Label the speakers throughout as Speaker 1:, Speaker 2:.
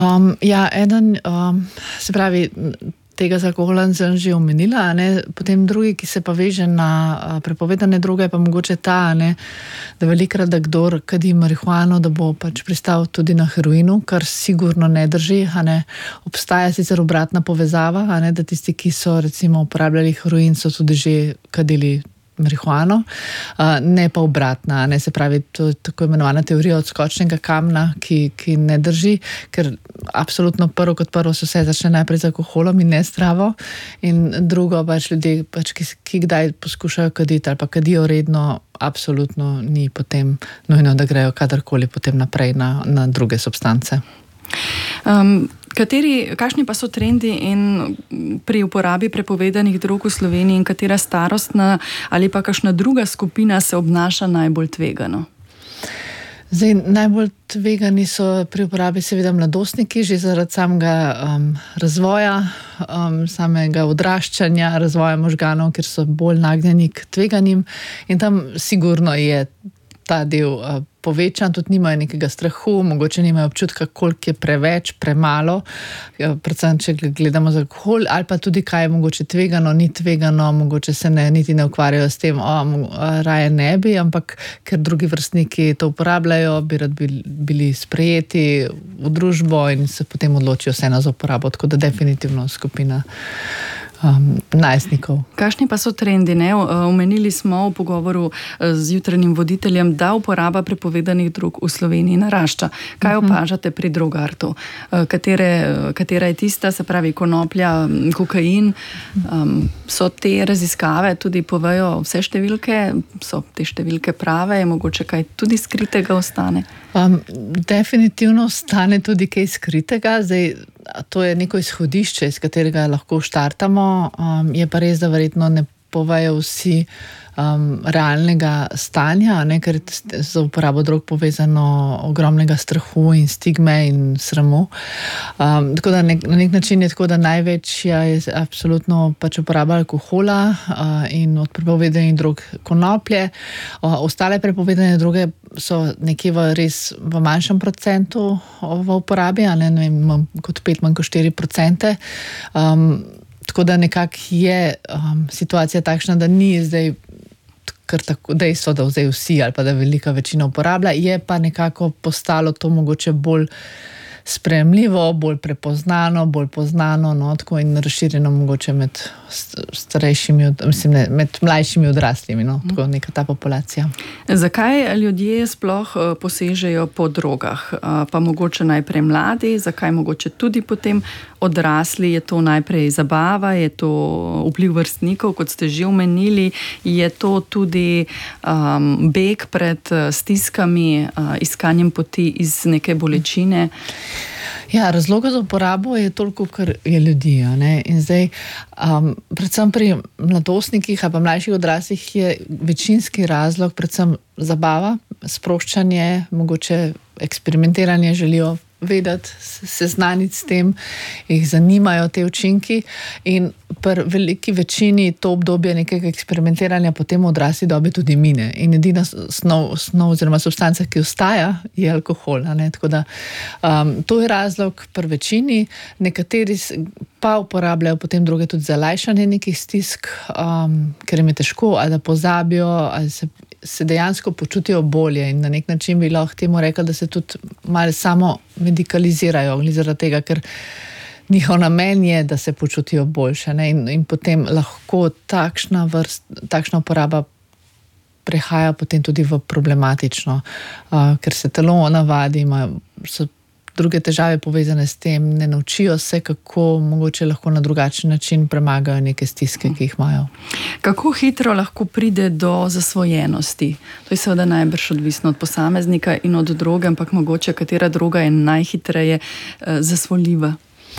Speaker 1: Ja, se pravi, tega z alkoholom sem že omenila, a ne, potem drugi, ki se pa veže na prepovedane droge, pa mogoče ta, a ne, da velikokrat, da kdor kadi marihuano, da bo pač pristal tudi na heroinu, kar sigurno ne drži, a ne. Obstaja sicer obratna povezava, a ne, da tisti, ki so recimo uporabljali heroin, so tudi že kadili marihuano, ne pa obratna, ne, se pravi, to je tako imenovana teorija odskočnega kamna, ki ne drži, ker absolutno prvo se vse začne najprej z alkoholom in ne zdravo, in drugo pač ljudje, pač, ki kdaj poskušajo kaditi ali pa kadijo redno, absolutno ni potem nujno, da grejo kadarkoli potem naprej na druge substance.
Speaker 2: Kakšni pa so trendi pri uporabi prepovedanih drog v Sloveniji in katera starostna ali pa kakšna druga skupina se obnaša najbolj tvegano?
Speaker 1: Zdaj, najbolj tvegani so pri uporabi seveda mladostniki, že zaradi samega razvoja, samega odraščanja, razvoja možganov, ker so bolj nagnjeni k tveganjem, in tam sigurno je ta del povečan, tudi nimajo nekega strahu, mogoče nimajo občutka, koliko je preveč, premalo, predvsem, če gledamo za alkohol, ali pa tudi, kaj je mogoče tvegano, ni tvegano, mogoče se niti ne ukvarjajo s tem, raje ne bi, ampak ker drugi vrstniki to uporabljajo, bi rad bili sprejeti v družbo in se potem odločijo vseeno za uporabo, tako da definitivno skupina najstnikov.
Speaker 2: Kakšni pa so trendi, ne? Omenili smo v pogovoru z jutranjim voditeljem, da uporaba prepovedanih drog v Sloveniji narašča. Kaj opažate pri drogartu? Katera je tista, se pravi konoplja, kokain? So te raziskave tudi povejo vse številke? So te številke prave? Je mogoče kaj tudi skritega ostane?
Speaker 1: Definitivno ostane tudi kaj skritega. Zdaj, to je neko izhodišče, iz katerega lahko štartamo. Je pa res, da verjetno ne povejo vsi realnega stanja, ne, ker je za uporabo drog povezano ogromnega strahu in stigme in sramu. Tako da na nek način je tako, da največja je absolutno pač uporaba alkohola in od prepovedanih drog konoplje. Ostale prepovedane droge so nekje v manjšem procentu v uporabi, a ne vem, manj kot 4%. Tako da nekako je situacija takšna, da ni zdaj kar tako dejstvo, da zdaj vsi ali pa da velika večina uporablja, je pa nekako postalo to mogoče bolj sprejemljivo, bolj prepoznano, bolj poznano, no, tako in razširjeno mogoče med starejšimi, mislim, ne, med mlajšimi odraslimi, no, tako neka ta populacija.
Speaker 2: Zakaj ljudje sploh posežejo po drogah? Pa mogoče najprej mladi, zakaj mogoče tudi potem odrasli? Je to najprej zabava, je to vpliv vrstnikov, kot ste že omenili, je to tudi beg pred stiskami, iskanjem poti iz neke bolečine?
Speaker 1: Ja, razloga za uporabo je toliko, kar je ljudi, ne? In zdaj, predvsem pri mladostnikih ali pa mlajših odraslih je večinski razlog predvsem zabava, sproščanje, mogoče eksperimentiranje, želijo vedeti, seznaniti s tem, jih zanimajo te učinki, in pri veliki večini to obdobje nekega eksperimentiranja potem v odrasli dobi tudi mine. In edina snov oziroma substanca, ki ostaja, je alkohol, ne? Tako da to je razlog pri večini. Nekateri pa uporabljajo potem droge tudi za lajšanje nekih stisk, ker jim je težko, ali da pozabijo, ali se dejansko počutijo bolje, in na nek način bi lahko temu rekli, da se tudi malo samo medikalizirajo, zaradi tega, ker njihov namen je, da se počutijo boljše, ne? In potem lahko takšna uporaba prehaja potem tudi v problematično, ker se telo navadi, so druge težave povezane s tem, ne naučijo se, kako mogoče lahko na drugačen način premagajo neke stiske, ki jih imajo.
Speaker 2: Kako hitro lahko pride do zasvojenosti? To je seveda najbrž odvisno od posameznika in od droge, ampak mogoče katera droga je najhitreje zasvoljiva?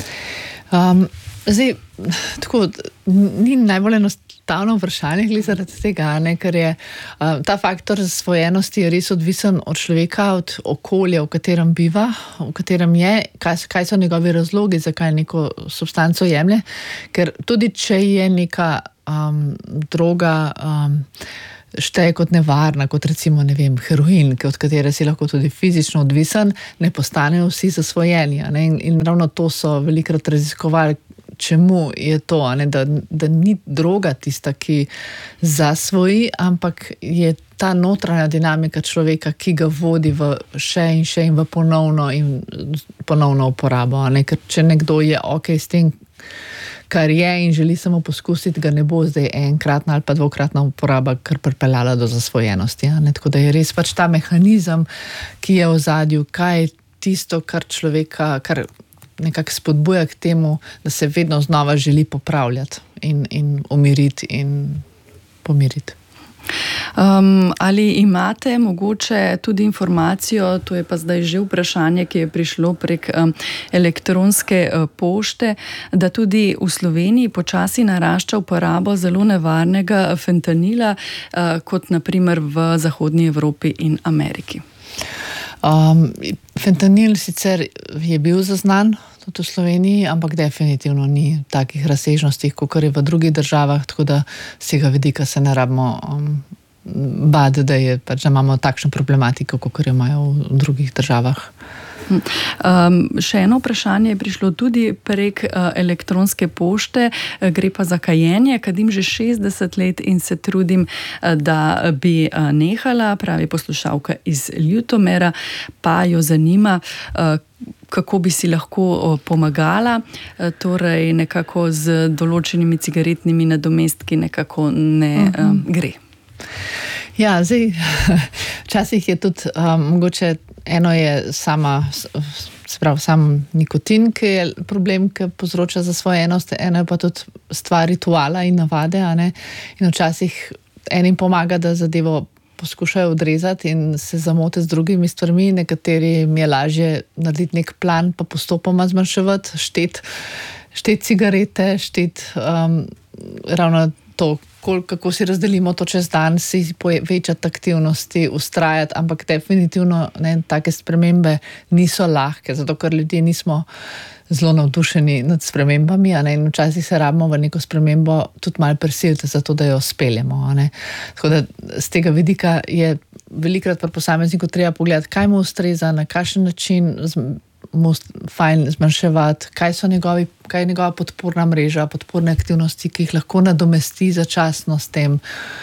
Speaker 1: Zdaj, tako, ni najbolj enostavno vprašanje zaradi tega, ne, ker je ta faktor zasvojenosti je res odvisen od človeka, od okolja, v katerem biva, v katerem je, kaj so njegovi razlogi, zakaj neko substanco jemlje, ker tudi če je neka droga šteje kot nevarna, kot recimo, ne vem, heroin, od katere si lahko tudi fizično odvisen, ne postanejo vsi zasvojeni. In ravno to so velikokrat raziskovali, čemu je to, da ni droga tista, ki zasvoji, ampak je ta notranja dinamika človeka, ki ga vodi v še in v ponovno uporabo. Ker če nekdo je okej s tem, kar je in želi samo poskusiti, ga ne bo zdaj enkratna ali pa dvokratna uporaba kar pripeljala do zasvojenosti. Tako da je res pač ta mehanizem, ki je v ozadju, kaj je tisto, kar človeka, kar nekako spodbuja k temu, da se vedno znova želi popravljati in umiriti in pomiriti.
Speaker 2: Ali imate mogoče tudi informacijo, to je pa zdaj že vprašanje, ki je prišlo prek elektronske pošte, da tudi v Sloveniji počasi narašča uporabo zelo nevarnega fentanila, kot naprimer v Zahodnji Evropi in Ameriki?
Speaker 1: Fentanil sicer je bil zaznan tudi v Sloveniji, ampak definitivno ni v takih razsežnostih, kot je v drugih državah, tako da z tega vidika se ne rabimo bati, da imamo takšno problematiko, kot jo imajo v drugih državah.
Speaker 2: Še eno vprašanje je prišlo tudi prek elektronske pošte, gre pa za kajenje. Kadim že 60 let in se trudim, da bi nehala, pravi poslušalka iz Ljutomera, pa jo zanima, kako bi si lahko pomagala, torej nekako z določenimi cigaretnimi nadomestki nekako ne gre.
Speaker 1: Ja, zdaj, včasih je tudi mogoče eno je sam nikotin, ki je problem, ki povzroča zasvojenost, eno je pa tudi stvar rituala in navade, in včasih enim pomaga, da zadevo poskušajo odrezati in se zamote z drugimi stvarmi, nekaterim je lažje narediti nek plan, pa postopoma zmanjševati, šteti cigarete, šteti ravno to, kako si razdelimo to čez dan, si povečati aktivnosti, ustrajati, ampak definitivno take spremembe niso lahke, zato ker ljudje nismo zelo navdušeni nad spremembami, in včasih se rabimo v neko spremembo tudi malo prisiliti, zato da jo speljemo. Tako da z tega vidika je velikokrat pri posamezniku treba pogledati, kaj mu ustreza, na kakšen način mu fajn zmanjševati, kaj je njegova podporna mreža, podporne aktivnosti, ki jih lahko nadomesti začasno s tem.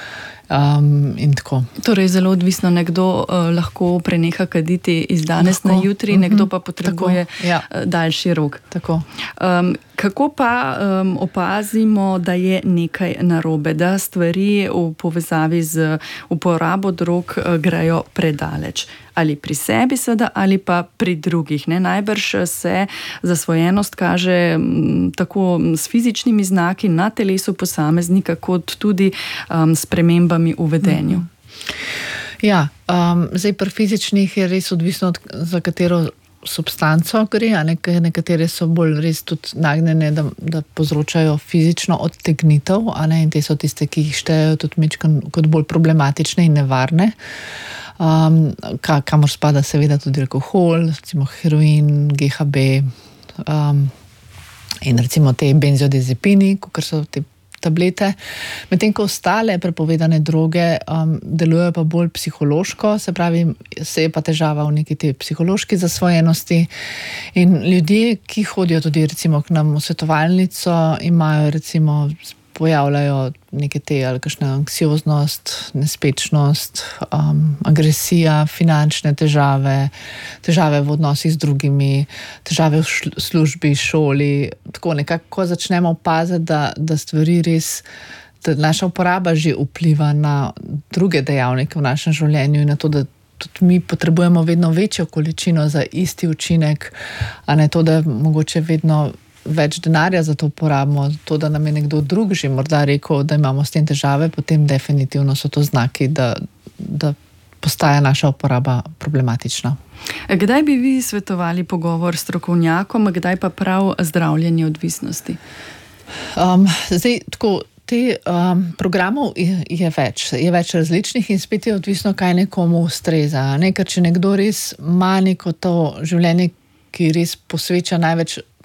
Speaker 1: In tako.
Speaker 2: Torej zelo odvisno, nekdo lahko preneha kaditi iz danes na jutri, nekdo pa potrebuje daljši rok.
Speaker 1: Tako.
Speaker 2: Kako pa opazimo, da je nekaj narobe, da stvari v povezavi z uporabo drog grejo predaleč? Ali pri sebi seveda, ali pa pri drugih. Najbrž se zasvojenost kaže tako s fizičnimi znaki na telesu posameznika, kot tudi spremembami v vedenju.
Speaker 1: Ja, zdaj pri fizičnih je res odvisno, za katero substanco gre, nekatere so bolj res tudi nagnjene, da povzročajo fizično odtegnitev, in te so tiste, ki jih štejejo tudi kot bolj problematične in nevarne. Kamor spada seveda tudi alkohol, recimo heroin, GHB in recimo te benzodiazepini, kot so te tablete. Medtem ko ostale prepovedane droge delujejo pa bolj psihološko, se pravi, se je pa težava v neki te psihološki zasvojenosti. In ljudje, ki hodijo tudi recimo k nam v svetovalnico, imajo recimo pojavljajo neke te ali kakšna anksioznost, nespečnost, agresija, finančne težave v odnosih z drugimi, težave v službi, šoli. Tako nekako začnemo opaziti, da stvari res, da naša uporaba že vpliva na druge dejavnike v našem življenju in na to, da tudi mi potrebujemo vedno večjo količino za isti učinek, a ne to, da mogoče vedno več denarja za to porabimo, to, da nam je nekdo drug že morda rekel, da imamo s tem težave, potem definitivno so to znaki, da postaja naša uporaba problematična.
Speaker 2: Kdaj bi vi svetovali pogovor s strokovnjakom, kdaj pa prav zdravljenje odvisnosti?
Speaker 1: Zdaj, tako, programov je več različnih in spet je odvisno, kaj nekomu ustreza. Ker če nekdo res ima neko to življenje, ki res posveča največ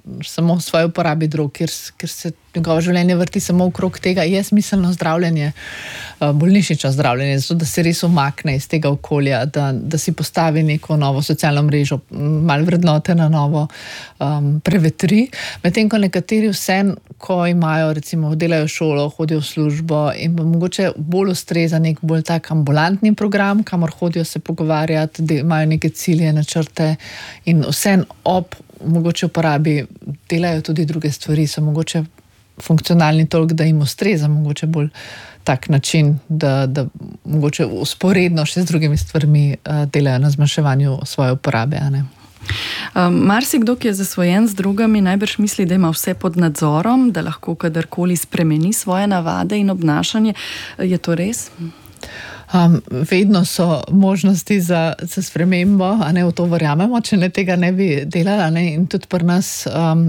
Speaker 1: samo v svoji uporabi drog, ker se njegovo življenje vrti samo okrog tega, je smiselno zdravljenje, bolnišnično zdravljenje, zato da se res umakne iz tega okolja, da si postavi neko novo socialno mrežo, malo vrednote na novo prevetri. Medtem ko nekateri vsem, ko imajo, recimo, delajo šolo, hodijo v službo in pa mogoče bolj ustreza nek bolj tak ambulantni program, kamor hodijo se pogovarjati, imajo neke cilje, načrte in vsem ob mogoče uporabi delajo tudi druge stvari, so mogoče funkcionalni toliko, da jim ustreza mogoče bolj tak način, da mogoče usporedno še z drugimi stvarmi delajo na zmanjševanju svoje uporabe, a ne.
Speaker 2: Marsikdo, ki je zasvojen z drogami, najbrž misli, da ima vse pod nadzorom, da lahko kadarkoli spremeni svoje navade in obnašanje. Je to res?
Speaker 1: Vedno so možnosti za spremembo, a ne, v to verjamemo, če ne tega ne bi delala, ne, in tudi pri nas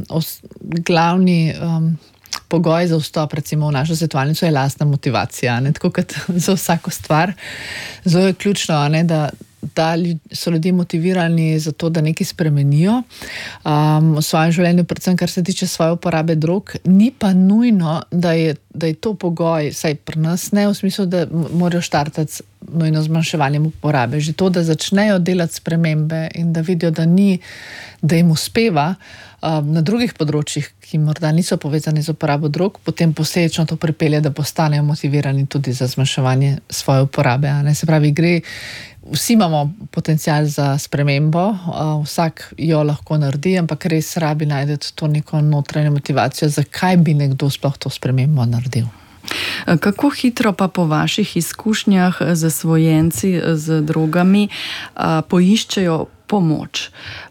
Speaker 1: glavni pogoj za vstop, recimo, v našo svetovalnico je lastna motivacija, ne, tako kot za vsako stvar. Zelo je ključno, a ne, da so ljudje motivirani za to, da nekaj spremenijo v svojem življenju, predvsem kar se tiče svoje uporabe drog. Ni pa nujno, da je to pogoj, saj pri nas ne, v smislu, da morajo štartati nujno zmanjševanjem uporabe. Že to, da začnejo delati spremembe in da vidijo, da jim uspeva na drugih področjih, ki morda niso povezani z uporabo drog, potem posledično to pripelje, da postanejo motivirani tudi za zmanjševanje svoje uporabe. Se pravi, vsi imamo potencial za spremembo, vsak jo lahko naredi, ampak res rabi najti to neko notranjo motivacijo, zakaj bi nekdo sploh to spremembo naredil.
Speaker 2: Kako hitro pa po vaših izkušnjah zasvojenci z drogami poiščejo pomoč?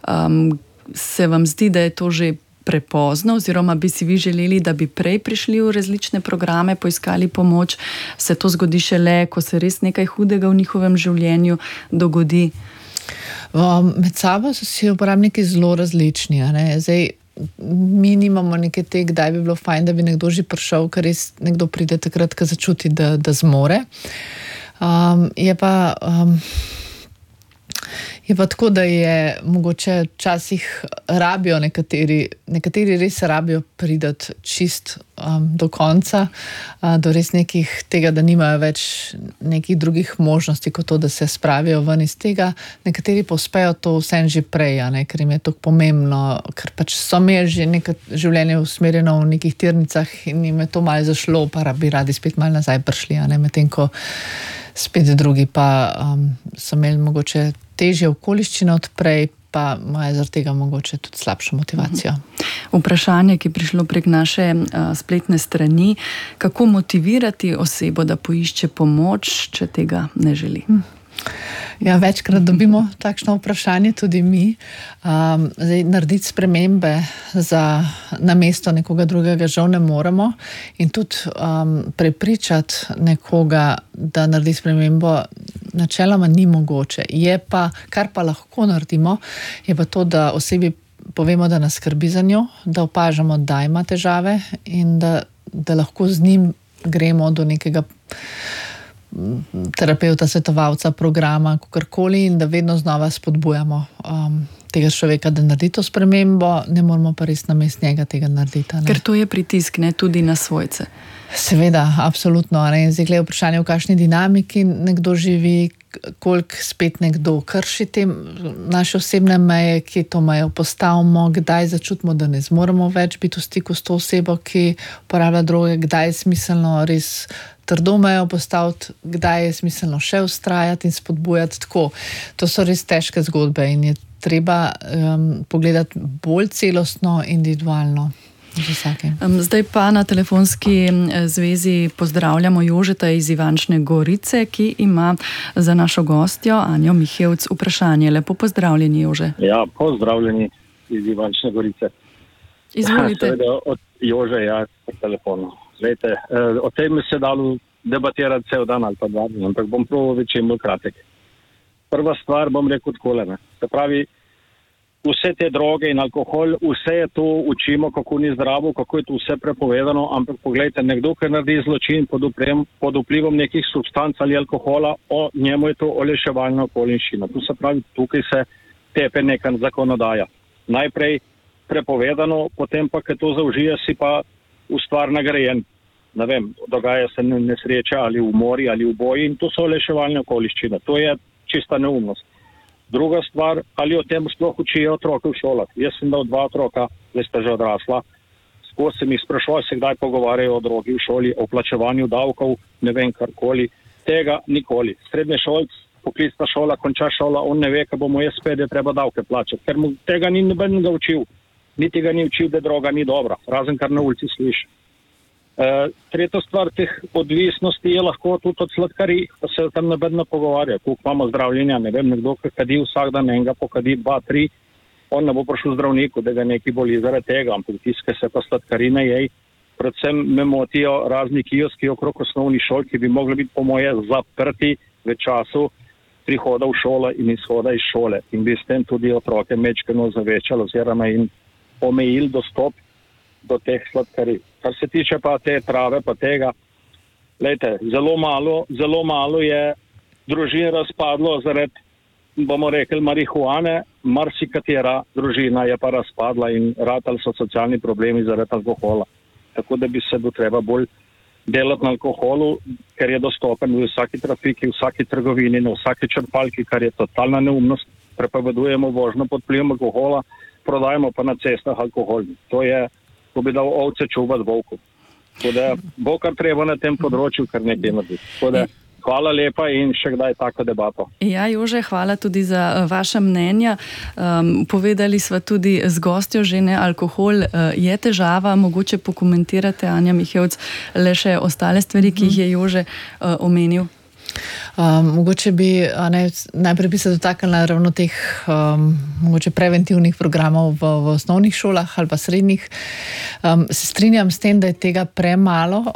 Speaker 2: Se vam zdi, da je to že prepozno, oziroma bi si vi želeli, da bi prej prišli v različne programe, poiskali pomoč? Se to zgodi šele, ko se res nekaj hudega v njihovem življenju dogodi?
Speaker 1: Med sabo so si uporabniki zelo različni, a ne? Zdaj, mi nimamo neke te, kdaj bi bilo fajn, da bi nekdo že prišel, ker res nekdo pride takrat, ko začuti, da zmore. Je pa tako, da je mogoče včasih rabijo nekateri res rabijo priti čist do konca, do res nekih tega, da nimajo več nekih drugih možnosti kot to, da se spravijo ven iz tega. Nekateri pa uspejo to vsem že prej, ker jim je to pomembno, ker pač so imeli že neko življenje usmerjeno v nekih tirnicah in jim je to malo zašlo, pa bi radi spet malo nazaj prišli, medtem ko spet drugi pa so imeli mogoče težje okoliščine od prej, pa imajo zaradi tega mogoče tudi slabšo motivacijo.
Speaker 2: Vprašanje, ki je prišlo prek naše spletne strani, kako motivirati osebo, da poišče pomoč, če tega ne želi?
Speaker 1: Ja, večkrat dobimo takšno vprašanje, tudi mi. Zdaj, narediti spremembe na mesto nekoga drugega žal ne moremo in tudi prepričati nekoga, da naredi spremembo, načeloma ni mogoče. Kar pa lahko naredimo, je pa to, da osebi povemo, da nas skrbi za njo, da opažamo, da ima težave in da lahko z njim gremo do nekega terapeuta, svetovalca, programa, kakorkoli, in da vedno znova spodbujamo tega človeka, da naredi to spremembo, ne moramo pa res namesto njega tega narediti.
Speaker 2: Ker to je pritisk, ne, tudi na svojce.
Speaker 1: Seveda, absolutno. Zdaj gleda vprašanje, v kakšni dinamiki nekdo živi, koliko spet nekdo krši te naše osebne meje, kje to mejo postavimo, kdaj začutimo, da ne zmoremo več biti v stiku s to osebo, ki uporablja droge, kdaj je smiselno res trdo mejo postaviti, kdaj je smiselno še vztrajati in spodbujati tako. To so res težke zgodbe in je treba pogledati bolj celostno, individualno.
Speaker 2: Zdaj pa na telefonski zvezi pozdravljamo Jožeta iz Ivančne Gorice, ki ima za našo gostjo Anjo Mihevc vprašanje. Lepo pozdravljeni, Jože.
Speaker 3: Ja, pozdravljeni iz Ivančne Gorice.
Speaker 2: Izvolite.
Speaker 3: Seveda od Jože, ja, po telefonu. Glejte, o tem se dalo debatirati cel dan ali pa dva dni, ampak bom proval čim bolj kratek. Prva stvar bom rekel takole, se pravi, vse te droge in alkohol, vse je to učimo, kako ni zdravo, kako je to vse prepovedano, ampak poglejte, nekdo, ki naredi zločin pod vplivom nekih substanc ali alkohola, njemu je to olajševalna okoliščina. To se pravi, tukaj se tepe neka zakonodaja. Najprej prepovedano, potem pa, ko to zaužije, si pa v stvar nagrajen. Ne vem, dogaja se nesreča ali v mori ali v boji in to so olajševalne okoliščine. To je čista neumnost. Druga stvar, ali o tem sploh učijo otroke v šolah. Jaz sem dal 2 otroka, zdaj sta že odrasla. Skozi sem jih sprašoval, se kdaj pogovarjajo o drogi v šoli, o plačevanju davkov, ne vem, karkoli. Tega nikoli. Srednje šolc, poklicna šola, konča šola, on ne ve, ko bomo jaz spet, da treba davke plačati, ker mu tega ni noben ga učil. Niti ga ni učil, da droga ni dobra, razen kar na ulici sliši. Tretja stvar teh odvisnosti je lahko tudi od sladkarij, pa se tam noben ne pogovarja. Tukaj imamo zdravljenja, ne vem, nekdo, ki kadi vsak dan, enega pokadi 2, 3, on ne bo prišel zdravniku, da ga neki boli zaradi tega, ampak tiske se pa sladkarine jej. Predvsem me motijo razni kioski okrog osnovnih šol, ki bi mogli biti po moje zaprti v času prihoda v šolo in izhoda iz šole. In bi s tem tudi otroke mečkeno zavečali oziroma jim omejili dostop do teh sladkarij. Kar se tiče pa te trave, pa tega, lejte, zelo malo je družin razpadlo zaradi, bomo rekli, marihuane, marsikatera družina je pa razpadla in ratali so socialni problemi zaradi alkohola. Tako da bi se bo treba bolj delati na alkoholu, ker je dostopen v vsaki trafiki, v vsaki trgovini, na vsaki črpalki, kar je totalna neumnost. Prepovedujemo vožnjo pod vplivom alkohola, prodajemo pa na cestah alkohol. To bi dal ovce čuvati volku. Tako da bo kar treba na tem področju, kar nekaj narediti. Tako da hvala lepa in še kdaj tako debato.
Speaker 2: Ja, Jože, hvala tudi za vaša mnenja. Povedali sva tudi z gostjo že, ne, alkohol je težava. Mogoče pokomentirate, Anja Mihevc, le še ostale stvari, ki jih je Jože omenil.
Speaker 1: Mogoče bi najprej bi se dotaknila ravno teh mogoče preventivnih programov v osnovnih šolah ali pa srednjih. Se strinjam s tem, da je tega premalo.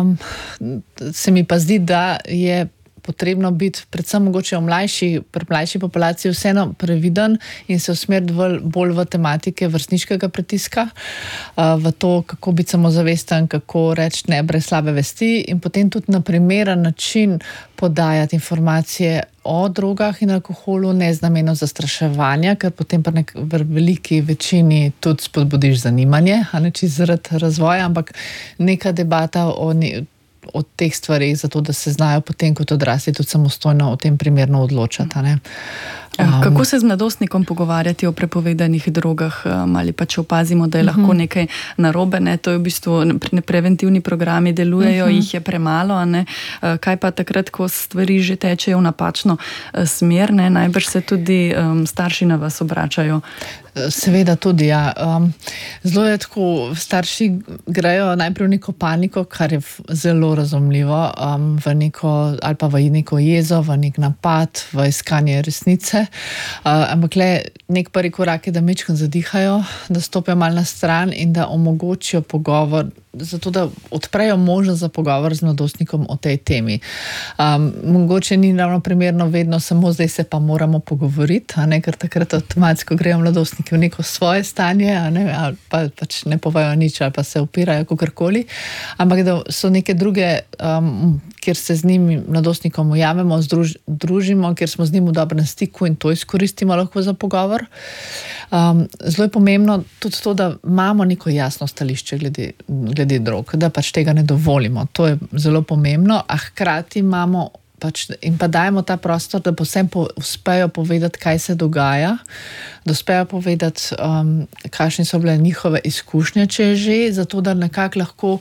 Speaker 1: Se mi pa zdi, da je potrebno biti predvsem mogoče pri mlajši populaciji vseeno previden in se usmeriti bolj v tematike vrstniškega pritiska, v to, kako biti samozavesten, kako reči ne brez slabe vesti in potem tudi na primeren način podajati informacije o drogah in alkoholu, ne z namenom zastraševanja, ker potem pa v veliki večini tudi spodbudiš zanimanje, a ne čisto zaradi razvoja, ampak neka debata o teh stvarih, zato da se znajo potem kot odrasli tudi samostojno o tem primerno odločati. Ne?
Speaker 2: Kako se z mladostnikom pogovarjati o prepovedanih drogah, ali pa če opazimo, da je lahko nekaj narobe, ne? To je v bistvu preventivni programi delujejo, jih je premalo, ne? Kaj pa takrat, ko stvari že tečejo v napačno smer, ne? Najbrž se tudi starši na vas obračajo.
Speaker 1: Seveda tudi, ja. Zelo je tako, starši grejo najprej v neko paniko, kar je zelo razumljivo, v neko, ali pa v neko jezo, v nek napad, v iskanje resnice. Ampak le nek prvi korak je, da mečkam zadihajo, da stopijo malo na stran in da omogočijo pogovor, zato da odprejo možnost za pogovor z mladostnikom o tej temi. Mogoče ni ravno primerno vedno samo zdaj se pa moramo pogovoriti, a ne, ker takrat avtomatsko grejo mladostniki v neko svoje stanje, a ne, ali pa pač ne povejo nič, ali pa se upirajo kakorkoli, ampak da so neke druge, kjer se z njimi mladostnikom ujamemo, družimo, kjer smo z njim v dobrem stiku in to izkoristimo lahko za pogovor. Zelo je pomembno tudi to, da imamo neko jasno stališče glede drog, da pač tega ne dovolimo. To je zelo pomembno, a hkrati imamo pač in pa dajemo ta prostor, da povsem uspejo povedati, kaj se dogaja, da uspejo povedati, kakšne so bile njihove izkušnje, če je že, zato da nekako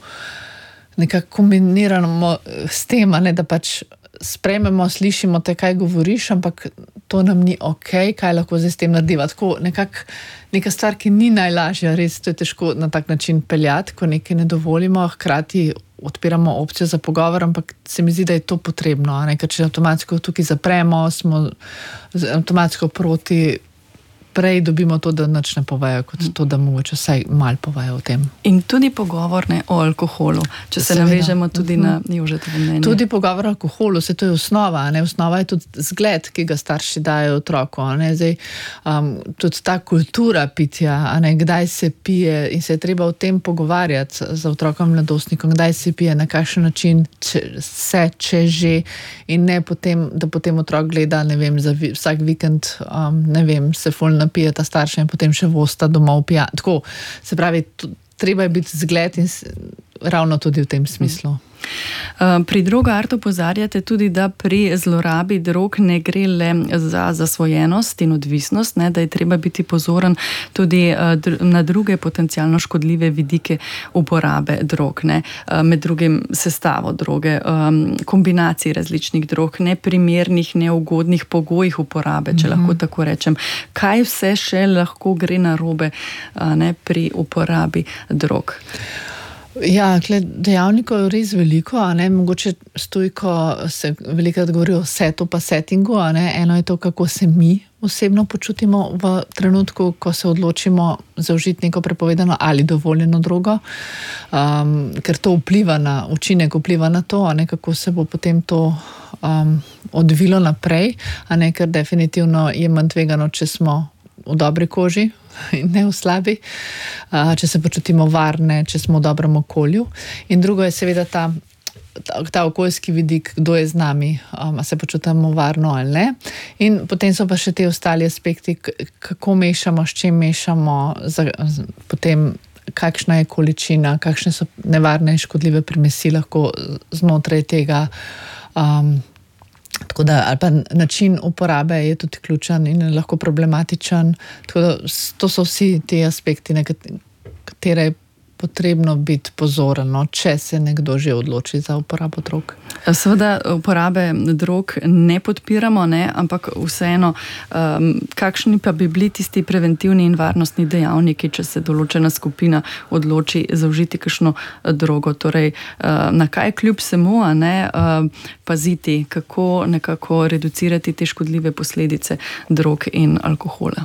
Speaker 1: kombiniramo s tem, ne, da pač sprejmemo, slišimo te, kaj govoriš, ampak to nam ni okej, kaj lahko zdaj s tem narediva. Tako neka stvar, ki ni najlažja, res to je težko na tak način peljati, ko nekaj ne dovolimo, hkrati odpiramo opcijo za pogovor, ampak se mi zdi, da je to potrebno, ne? Ker če avtomatsko tukaj zapremo, smo avtomatsko proti, prej dobimo to, da nič ne povejo, kot to, da mogoče vsaj malo povejo o tem.
Speaker 2: In tudi pogovor, ne, o alkoholu, če se navežemo tudi na Jožetovo mnenje.
Speaker 1: Tudi pogovor o alkoholu, se to je osnova, ne? Osnova je tudi zgled, ki ga starši dajo otroku, ne? Zdaj, tudi ta kultura pitja, ne? Kdaj se pije in se je treba o tem pogovarjati z otrokom, mladostnikom, kdaj se pije, na kakšen način, če že, in ne potem, da potem otrok gleda, ne vem, za vsak vikend, ne vem, se ful napijeta starša in potem še vosta domov pija. Tako, se pravi, treba je biti zgled in ravno tudi v tem smislu.
Speaker 2: Pri Drogartu opozarjate tudi, da pri zlorabi drog ne gre le za zasvojenost in odvisnost, ne, da je treba biti pozoren tudi na druge potencialno škodljive vidike uporabe drog, ne, med drugim sestavo droge, kombinacij različnih drog, neprimernih, neugodnih pogojih uporabe, če lahko tako rečem. Kaj vse še lahko gre narobe, ne, pri uporabi drog?
Speaker 1: Ja, dejavnikov je res veliko, mogoče stojko se velikokrat govori o setu pa settingu, eno je to, kako se mi osebno počutimo v trenutku, ko se odločimo zaužiti neko prepovedano ali dovoljeno drogo, ker to učinek vpliva na to, kako se bo potem to odvilo naprej, ker definitivno je manj tvegano, če smo v dobri koži in ne v slabi, če se počutimo varne, če smo v dobrem okolju. In drugo je seveda ta okoljski vidik, kdo je z nami, a se počutimo varno ali ne. In potem so pa še te ostali aspekti, kako mešamo, s čim mešamo, potem kakšna je količina, kakšne so nevarne in škodljive primesi lahko znotraj tega. Tako da, ali pa način uporabe je tudi ključen in lahko problematičen. Tako da, to so vsi ti aspekti, na katere je potrebno biti pozoren, če se nekdo že odloči za uporabo drog.
Speaker 2: Seveda uporabe drog ne podpiramo, ampak vseeno, kakšni pa bi bili tisti preventivni in varnostni dejavniki, če se določena skupina odloči zaužiti kakšno drogo? Torej, na kaj kljub vsemu paziti, kako nekako reducirati te škodljive posledice drog in alkohola?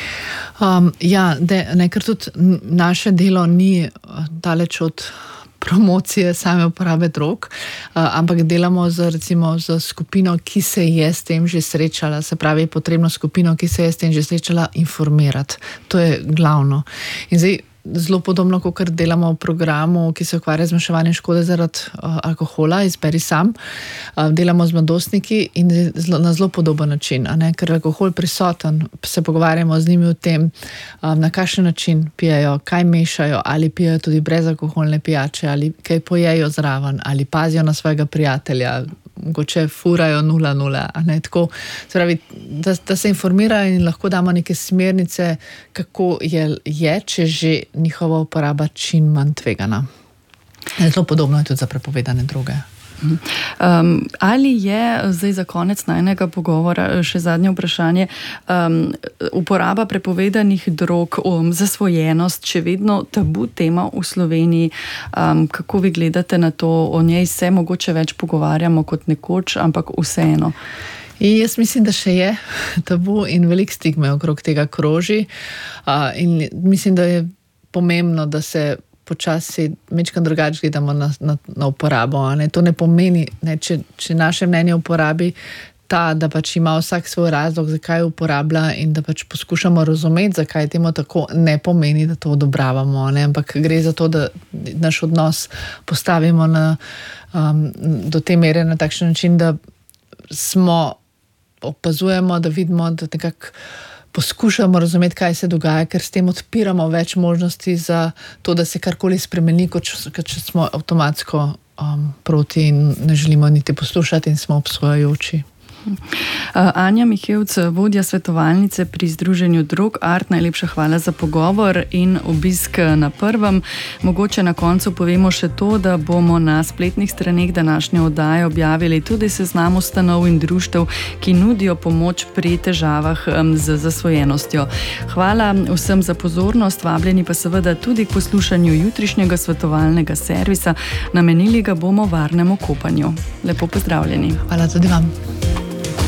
Speaker 1: Ker tudi naše delo ni daleč od promocije same uporabe drog, ampak delamo z skupino, ki se je s tem že srečala. Se pravi, je potrebno skupino, ki se je s tem že srečala, informirati. To je glavno. In zdaj, zelo podobno, kot delamo v programu, ki se ukvarja z zmanjševanjem škode zaradi alkohola, Izberi sam, delamo z mladostniki in na zelo podoben način, ker je alkohol prisoten, se pogovarjamo z njimi o tem, na kakšen način pijejo, kaj mešajo, ali pijejo tudi brezalkoholne pijače, ali kaj pojejo zraven, ali pazijo na svojega prijatelja, mogoče furajo 0-0, tako, se pravi, da se informirajo in lahko damo neke smernice, kako je, če že njihova uporaba čim manj tvegana. Zelo podobno je tudi za prepovedane droge.
Speaker 2: Ali je, zdaj za konec najnega pogovora, še zadnje vprašanje, uporaba prepovedanih drog, zasvojenost, še vedno tabu tema v Sloveniji? Kako vi gledate na to? O njej se mogoče več pogovarjamo kot nekoč, ampak vseeno.
Speaker 1: Jaz mislim, da še je tabu in veliko stigme okrog tega kroži. In mislim, da je pomembno, da se počasi mečkam drugače gledamo na uporabo. To ne pomeni, če naše mnenje uporabi da pač ima vsak svoj razlog, zakaj uporablja in da pač poskušamo razumeti, zakaj temu tako, ne pomeni, da to odobravamo, ampak gre za to, da naš odnos postavimo do te mere na takšen način, da opazujemo, da vidimo, da nekako poskušamo razumeti, kaj se dogaja, ker s tem odpiramo več možnosti za to, da se karkoli spremeni, kot če smo avtomatsko proti in ne želimo niti poslušati in smo obsojajoči.
Speaker 2: Anja Mihevc, vodja svetovalnice pri Združenju Drogart, najlepša hvala za pogovor in obisk na Prvem. Mogoče na koncu povemo še to, da bomo na spletnih straneh današnje oddaje objavili tudi seznam ustanov in društev, ki nudijo pomoč pri težavah z zasvojenostjo. Hvala vsem za pozornost, vabljeni pa seveda tudi k poslušanju jutrišnjega svetovalnega servisa. Namenili ga bomo varnemu kopanju. Lepo pozdravljeni.
Speaker 1: Hvala tudi vam.